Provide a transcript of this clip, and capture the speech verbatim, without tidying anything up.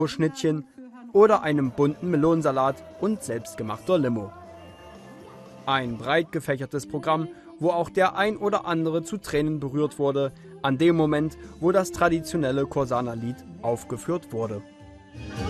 Schnittchen oder einem bunten Melonsalat und selbstgemachter Limo. Ein breit gefächertes Programm, wo auch der ein oder andere zu Tränen berührt wurde, an dem Moment, wo das traditionelle Corsana-Lied aufgeführt wurde.